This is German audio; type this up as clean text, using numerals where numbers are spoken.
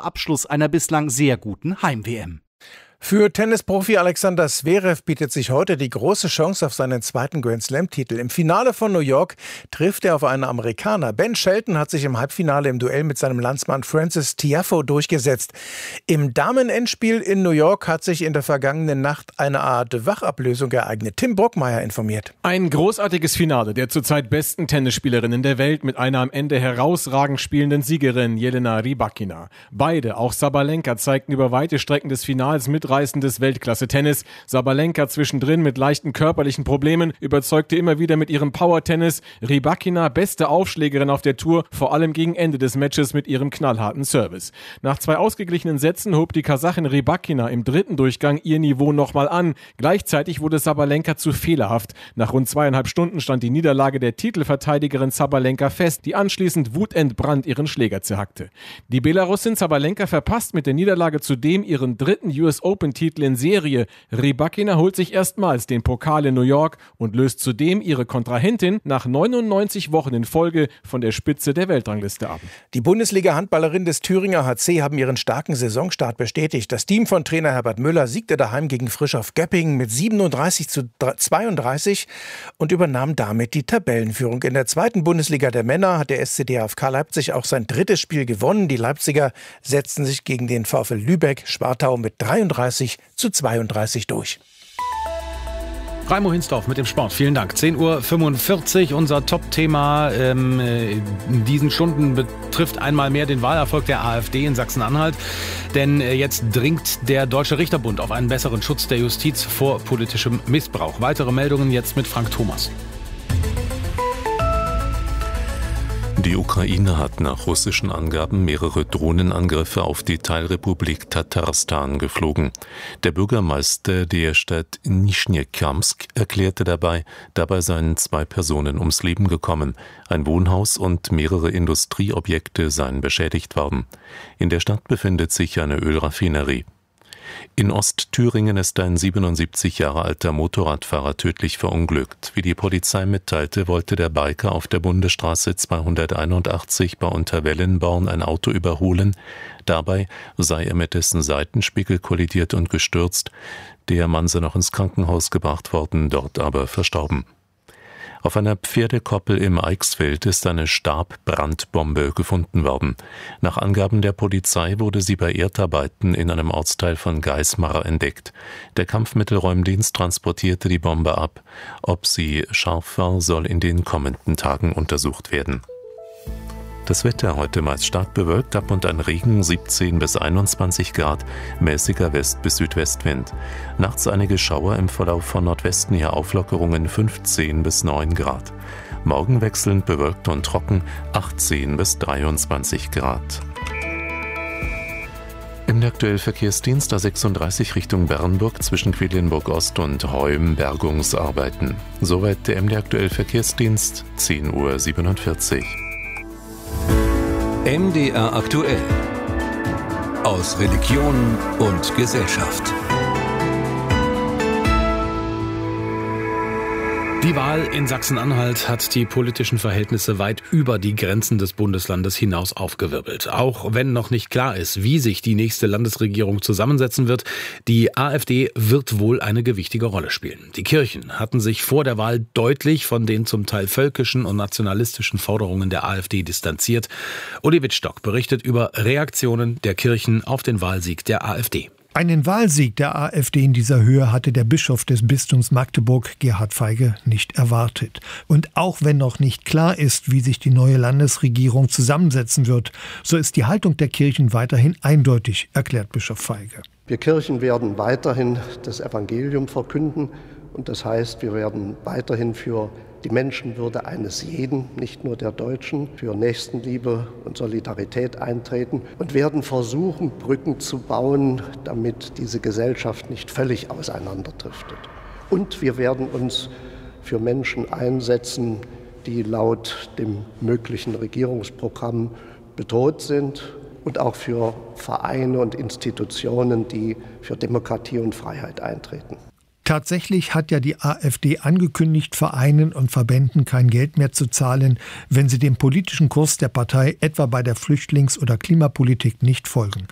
Abschluss einer bislang sehr guten Heim-WM. Für Tennisprofi Alexander Zverev bietet sich heute die große Chance auf seinen zweiten Grand-Slam-Titel. Im Finale von New York trifft er auf einen Amerikaner. Ben Shelton hat sich im Halbfinale im Duell mit seinem Landsmann Frances Tiafoe durchgesetzt. Im Damen-Endspiel in New York hat sich in der vergangenen Nacht eine Art Wachablösung ereignet. Tim Brockmeier informiert. Ein großartiges Finale der zurzeit besten Tennisspielerinnen der Welt mit einer am Ende herausragend spielenden Siegerin Jelena Rybakina. Beide, auch Sabalenka, zeigten über weite Strecken des Finals mitreißendes Weltklasse-Tennis. Sabalenka zwischendrin mit leichten körperlichen Problemen überzeugte immer wieder mit ihrem Power-Tennis. Rybakina, beste Aufschlägerin auf der Tour, vor allem gegen Ende des Matches mit ihrem knallharten Service. Nach 2 ausgeglichenen Sätzen hob die Kasachin Rybakina im dritten Durchgang ihr Niveau nochmal an. Gleichzeitig wurde Sabalenka zu fehlerhaft. Nach rund 2,5 Stunden stand die Niederlage der Titelverteidigerin Sabalenka fest, die anschließend wutentbrannt ihren Schläger zerhackte. Die Belarusin Sabalenka verpasst mit der Niederlage zudem ihren dritten US Open-Titel in Serie. Rybakina holt sich erstmals den Pokal in New York und löst zudem ihre Kontrahentin nach 99 Wochen in Folge von der Spitze der Weltrangliste ab. Die Bundesliga-Handballerinnen des Thüringer HC haben ihren starken Saisonstart bestätigt. Das Team von Trainer Herbert Müller siegte daheim gegen Frischhoff Göppingen mit 37:32 und übernahm damit die Tabellenführung. In der zweiten Bundesliga der Männer hat der SC DHFK Leipzig auch sein drittes Spiel gewonnen. Die Leipziger setzten sich gegen den VfL Lübeck-Schwartau mit 33:32 durch. Raimo Hinsdorf mit dem Sport. Vielen Dank. 10:45 Uhr. Unser Top-Thema in diesen Stunden betrifft einmal mehr den Wahlerfolg der AfD in Sachsen-Anhalt. Denn jetzt dringt der Deutsche Richterbund auf einen besseren Schutz der Justiz vor politischem Missbrauch. Weitere Meldungen jetzt mit Frank Thomas. Die Ukraine hat nach russischen Angaben mehrere Drohnenangriffe auf die Teilrepublik Tatarstan geflogen. Der Bürgermeister der Stadt Nischnekamsk erklärte dabei seien 2 Personen ums Leben gekommen. Ein Wohnhaus und mehrere Industrieobjekte seien beschädigt worden. In der Stadt befindet sich eine Ölraffinerie. In Ostthüringen ist ein 77 Jahre alter Motorradfahrer tödlich verunglückt. Wie die Polizei mitteilte, wollte der Biker auf der Bundesstraße 281 bei Unterwellenborn ein Auto überholen. Dabei sei er mit dessen Seitenspiegel kollidiert und gestürzt. Der Mann sei noch ins Krankenhaus gebracht worden, dort aber verstorben. Auf einer Pferdekoppel im Eichsfeld ist eine Stabbrandbombe gefunden worden. Nach Angaben der Polizei wurde sie bei Erdarbeiten in einem Ortsteil von Geismar entdeckt. Der Kampfmittelräumdienst transportierte die Bombe ab. Ob sie scharf war, soll in den kommenden Tagen untersucht werden. Das Wetter heute meist stark bewölkt, ab und an Regen, 17 bis 21 Grad, mäßiger West- bis Südwestwind. Nachts einige Schauer, im Verlauf von Nordwesten her Auflockerungen, 15 bis 9 Grad. Morgen wechselnd bewölkt und trocken, 18 bis 23 Grad. Im aktuellen Verkehrsdienst A36 Richtung Bernburg zwischen Quedlinburg Ost und Heum Bergungsarbeiten. Soweit der MD aktuell Verkehrsdienst, 10:47 Uhr. MDR aktuell. Aus Religion und Gesellschaft. Die Wahl in Sachsen-Anhalt hat die politischen Verhältnisse weit über die Grenzen des Bundeslandes hinaus aufgewirbelt. Auch wenn noch nicht klar ist, wie sich die nächste Landesregierung zusammensetzen wird, die AfD wird wohl eine gewichtige Rolle spielen. Die Kirchen hatten sich vor der Wahl deutlich von den zum Teil völkischen und nationalistischen Forderungen der AfD distanziert. Uli Wittstock berichtet über Reaktionen der Kirchen auf den Wahlsieg der AfD. Einen Wahlsieg der AfD in dieser Höhe hatte der Bischof des Bistums Magdeburg, Gerhard Feige, nicht erwartet. Und auch wenn noch nicht klar ist, wie sich die neue Landesregierung zusammensetzen wird, so ist die Haltung der Kirchen weiterhin eindeutig, erklärt Bischof Feige. Wir Kirchen werden weiterhin das Evangelium verkünden. Und das heißt, wir werden weiterhin für die Menschenwürde eines jeden, nicht nur der Deutschen, für Nächstenliebe und Solidarität eintreten und werden versuchen, Brücken zu bauen, damit diese Gesellschaft nicht völlig auseinanderdriftet. Und wir werden uns für Menschen einsetzen, die laut dem möglichen Regierungsprogramm bedroht sind, und auch für Vereine und Institutionen, die für Demokratie und Freiheit eintreten. Tatsächlich hat ja die AfD angekündigt, Vereinen und Verbänden kein Geld mehr zu zahlen, wenn sie dem politischen Kurs der Partei etwa bei der Flüchtlings- oder Klimapolitik nicht folgen.